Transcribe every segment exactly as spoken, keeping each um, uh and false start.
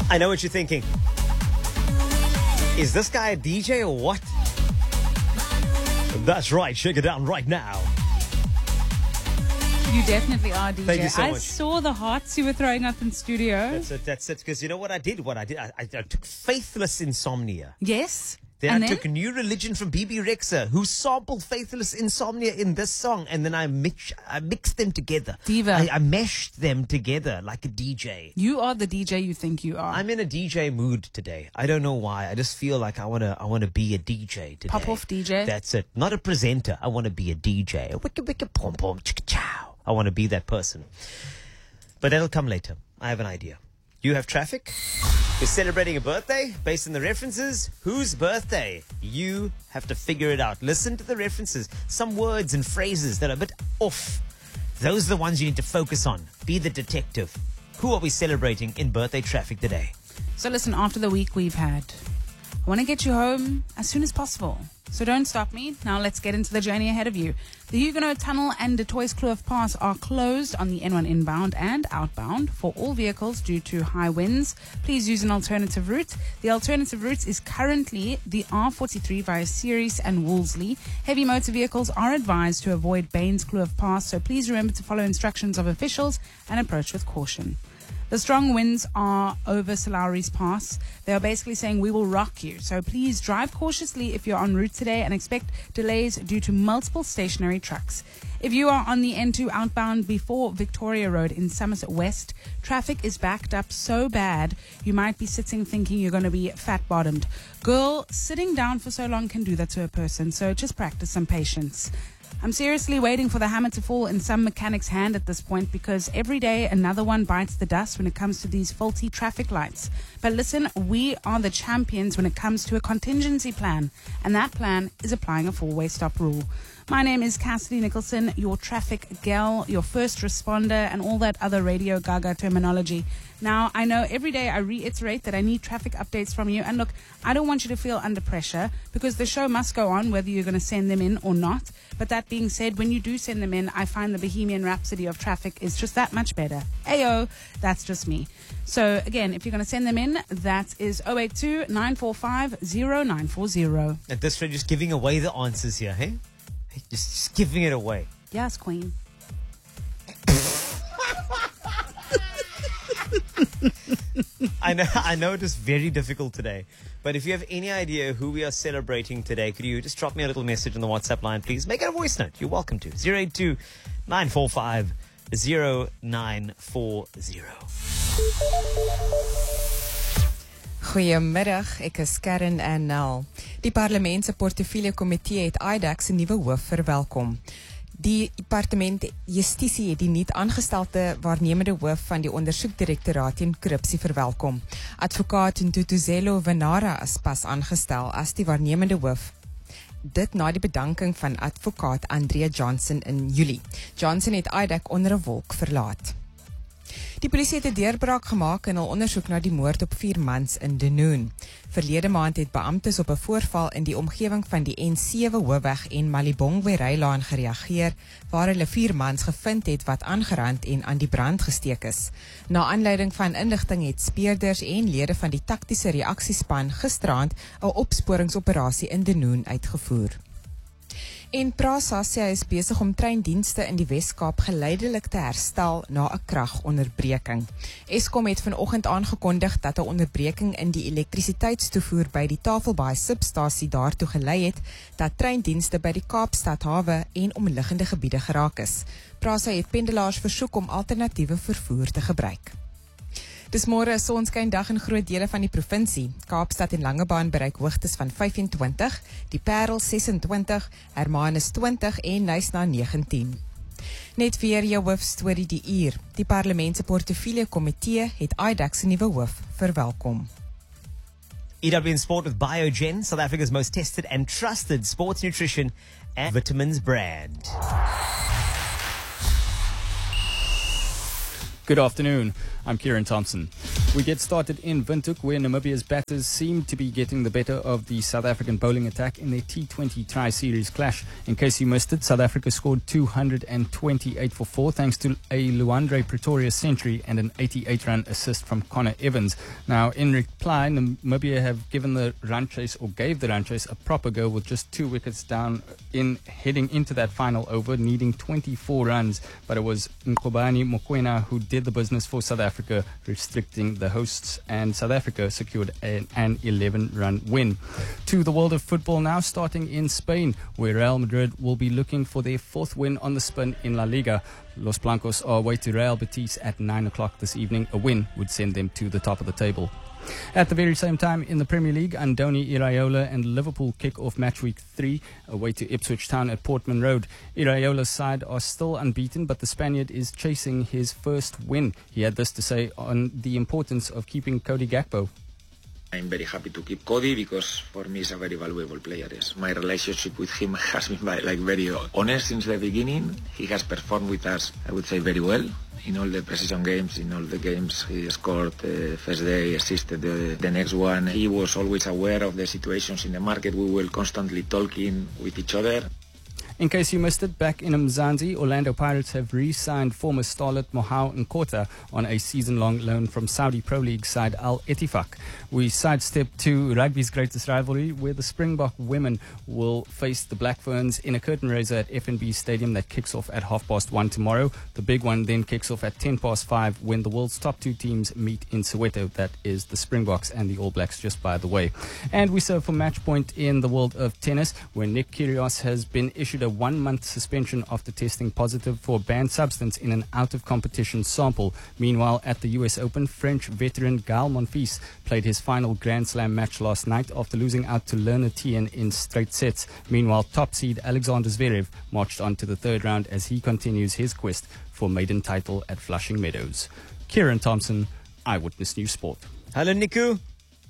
I know what you're thinking. Is this guy a D J or what? That's right. Shake it down right now. You definitely are, D J. Thank you so I much. saw the hearts you were throwing up in studio. That's it. That's it. Because you know what I did? What I did? I, I, I took Faithless Insomnia. Yes. Then and I then? took New Religion from B B Rexha, who sampled Faithless Insomnia in this song, and then I mix, I mixed them together. Diva. I, I meshed them together like a D J. You are the D J you think you are. I'm in a D J mood today. I don't know why. I just feel like I want to I want to be a D J today. Pop off D J? That's it. Not a presenter. I want to be a D J. Wicka wicka pom pom chicka chow. I want to be that person. But that'll come later. I have an idea. You have traffic? You're celebrating a birthday based on the references. Whose birthday? You have to figure it out. Listen to the references. Some words and phrases that are a bit off. Those are the ones you need to focus on. Be the detective. Who are we celebrating in birthday traffic today? So listen, after the week we've had, I want to get you home as soon as possible. So don't stop me. Now let's get into the journey ahead of you. The Huguenot Tunnel and De Toys Kloof Pass are closed on the N one inbound and outbound for all vehicles due to high winds. Please use an alternative route. The alternative route is currently the R forty-three via Ceres and Wolseley. Heavy motor vehicles are advised to avoid Baines Kloof Pass, so please remember to follow instructions of officials and approach with caution. The strong winds are over Salaris Pass. They are basically saying we will rock you. So please drive cautiously if you're en route today and expect delays due to multiple stationary trucks. If you are on the N two outbound before Victoria Road in Somerset West, traffic is backed up so bad you might be sitting thinking you're going to be fat-bottomed. Girl, sitting down for so long can do that to a person, so just practice some patience. I'm seriously waiting for the hammer to fall in some mechanic's hand at this point because every day another one bites the dust when it comes to these faulty traffic lights. But listen, we are the champions when it comes to a contingency plan, and that plan is applying a four-way stop rule. My name is Cassidy Nicholson, your traffic gal, your first responder, and all that other Radio Gaga terminology. Now, I know every day I reiterate that I need traffic updates from you. And look, I don't want you to feel under pressure because the show must go on whether you're going to send them in or not. But that being said, when you do send them in, I find the Bohemian Rhapsody of traffic is just that much better. Ayo, that's just me. So again, if you're going to send them in, that is zero eight two, nine four five, zero nine four zero. At this rate, just giving away the answers here, hey? Just, just giving it away. Yes, Queen. I know I know it is very difficult today, but if you have any idea who we are celebrating today, could you just drop me a little message on the WhatsApp line, please? Make it a voice note. You're welcome to. zero eight two, nine four five, zero nine four zero. Goeiemiddag, ek is Karen Annel. Die Parlement se Portefeulje Komitee het I D A C se nuwe hoof verwelkom. Die Departement Justisie het die nuut aangestelde waarnemende hoof van die ondersoekdirektoraat teen korrupsie verwelkom. Advokaat Ntutuzelo Venara is pas aangestel as die waarnemende hoof. Dit na die bedanking van advokaat Andrea Johnson in Julie. Johnson het I D A C onder 'n wolk verlaat. Die polisie het 'n deurbraak gemaak in hul ondersoek na die moord op vier mans in Dunoon. Verlede maand het beamptes op 'n voorval in die omgewing van die N sewe hoofweg en Malibongwe Rylaan gereageer, waar hulle vier mans gevind het wat aangerand en aan die brand gesteek is. Na aanleiding van inligting het speurders en lede van die taktiese reaksiespan gisteraand 'n opsporingsoperasie in Dunoon uitgevoer. En Prasa sê hy is besig om treindienste in die Wes-Kaap geleidelik te herstel na 'n kragonderbreking. Eskom het vanoggend aangekondig dat 'n onderbreking in die elektrisiteitstoevoer by die Tafelbaai substasie daartoe gelei het dat treindienste by die Kaapstad hawe en omliggende gebiede geraak is. Prasa het pendelaars versoek om alternatiewe vervoer te gebruik. Dis môre 'n sonskyndag in groot dele van die provinsie. Kaapstad en Langebaan bereik hoogtes van vyfentwintig, die Parel sesentwintig, Hermanus twintig en Nyasa negentien. Net weer jou hoofstorie die uur. Die Parlement se Portefeulje Komitee het I D A C se nuwe hoof verwelkom. E W N Sport with Biogen, South Africa's most tested and trusted sports nutrition and vitamins brand. Good afternoon. I'm Kieran Thompson. We get started in Windhoek, where Namibia's batters seem to be getting the better of the South African bowling attack in their T twenty Tri-Series clash. In case you missed it, South Africa scored two hundred twenty-eight for four thanks to a Luandre Pretorius century and an eighty-eight run assist from Connor Evans. Now, in reply, Namibia have given the run chase, or gave the run chase, a proper go with just two wickets down in heading into that final over, needing twenty-four runs. But it was Mqobani Mokoena who did the business for South Africa, restricting the hosts, and South Africa secured an, an eleven run win. To the world of football now, starting in Spain, where Real Madrid will be looking for their fourth win on the spin in La Liga. Los Blancos are away to Real Betis at nine o'clock this evening. A win would send them to the top of the table. At the very same time in the Premier League, Andoni Iraola and Liverpool kick off match week three away to Ipswich Town at Portman Road. Iraola's side are still unbeaten, but the Spaniard is chasing his first win. He had this to say on the importance of keeping Cody Gakpo. I'm very happy to keep Cody because for me he's a very valuable player. Yes. My relationship with him has been like very honest since the beginning. He has performed with us, I would say, very well. In all the precision games, in all the games he scored the uh, first day, assisted the, the next one. He was always aware of the situations in the market. We were constantly talking with each other. In case you missed it, back in Mzansi, Orlando Pirates have re-signed former starlet Mohau Nkota on a season-long loan from Saudi Pro League side Al Ettifaq. We sidestep to rugby's greatest rivalry, where the Springbok women will face the Black Ferns in a curtain raiser at F N B Stadium that kicks off at half past one tomorrow. The big one then kicks off at ten past five when the world's top two teams meet in Soweto. That is the Springboks and the All Blacks, just by the way. And we serve for match point in the world of tennis, where Nick Kyrgios has been issued a one-month suspension after testing positive for a banned substance in an out-of-competition sample. Meanwhile, at the U S Open, French veteran Gael Monfils played his final Grand Slam match last night after losing out to Lerner Tien in straight sets. Meanwhile, top seed Alexander Zverev marched on to the third round as he continues his quest for maiden title at Flushing Meadows. Kieran Thompson, Eyewitness News Sport. Hello, Niku.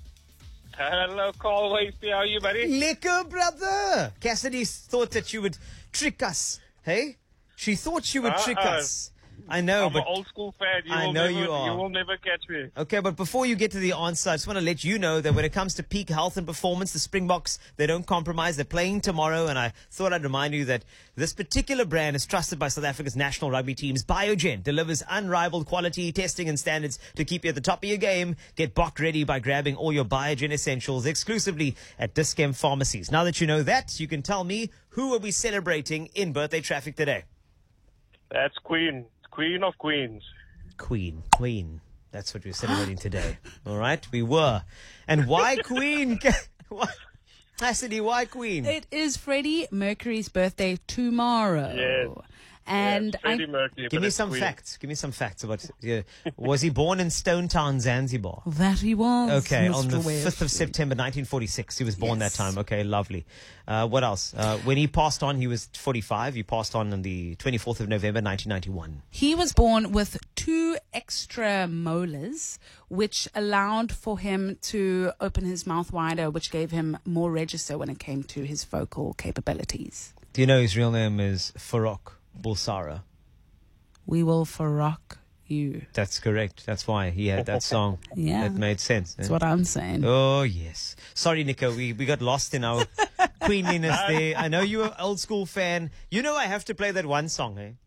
Hello, Carl. How are you, buddy? Liquor, brother. Cassidy thought that you would trick us. Hey? She thought she would trick Uh-uh. us. I know, I'm but an old school fan. You I will know never, you are. You will never catch me. Okay, but before you get to the answer, I just want to let you know that when it comes to peak health and performance, the Springboks, they don't compromise. They're playing tomorrow, and I thought I'd remind you that this particular brand is trusted by South Africa's national rugby teams. Biogen delivers unrivaled quality, testing, and standards to keep you at the top of your game. Get Bok ready by grabbing all your Biogen essentials exclusively at Dis-Chem pharmacies. Now that you know that, you can tell me who are we celebrating in birthday traffic today? That's Queen. Queen of Queens. Queen, Queen. That's what we're celebrating today. All right, we were. And why Queen? Why? Cassidy, why Queen? It is Freddie Mercury's birthday tomorrow. Yes. And yes, Freddie I, Mercury. Give but me it's some Queen. facts. Give me some facts about. Yeah. Was he born in Stone Town, Zanzibar? that he was. Okay, on the Mister West. fifth of September, nineteen forty-six. He was born Yes. that time. Okay, lovely. Uh, what else? Uh, when he passed on, he was forty-five. He passed on on the twenty-fourth of November, nineteen ninety-one. He was born with two extra molars, which allowed for him to open his mouth wider, which gave him more register when it came to his vocal capabilities. Do you know his real name is Farokh Bulsara? We will Farokh you. That's correct. That's why he had that song. Yeah. It made sense. That's eh? what I'm saying. Oh, yes. Sorry, Nico. We, we got lost in our queenliness there. I know you're an old school fan. You know I have to play that one song, eh?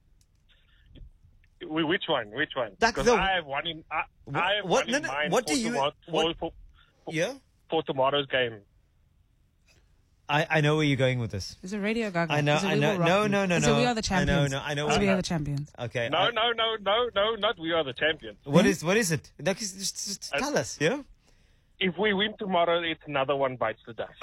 Wh- Which one? Which one? Like Because the- I have one in. I, What- I have what- one no, in no, mind what for, do you- tomorrow, what- for, for, Yeah? for tomorrow's game. I, I know where you're going with this. It's a Radio Gaga. I know, It's a I We know. Will Rock No, You. no, no, It's no. a We Are the I know, Champions. no, I know It's what- We Are the Champions. Okay. No, I- no, no, no, no, not we are the champions. What is what is it? Like, just, just, just Uh, tell us, yeah? If we win tomorrow, it's another one bites the dust.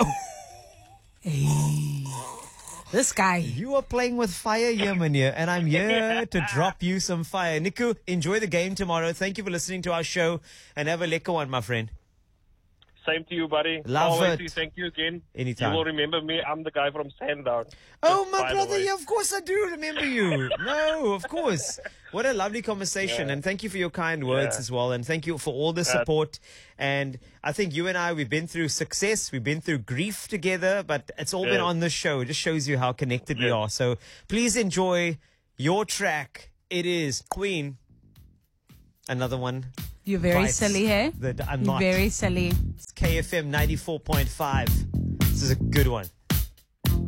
Hey. This guy. You are playing with fire here, Mania, and I'm here to drop you some fire. Niku, enjoy the game tomorrow. Thank you for listening to our show, and have a lekker one, my friend. Same to you, buddy. Love Always it. Thank you again. Anytime. You will remember me. I'm the guy from Sandown. Oh, Just my by the brother, way. yeah, of course I do remember you. No, of course. What a lovely conversation. Yeah. And thank you for your kind words Yeah. as well. And thank you for all the support. And I think you and I, we've been through success. We've been through grief together, but it's all been Yeah. on this show. It just shows you how connected we Yeah. are. So please enjoy your track. It is Queen. Another one. You're very bites silly, hey? that I'm You're not. very silly. K F M ninety-four point five. This is a good one.